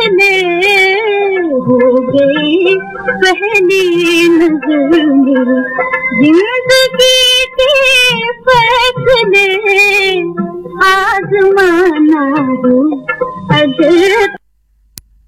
हो गई पहली नजर में, जिंदगी के फैसले आजमाना हो, अगर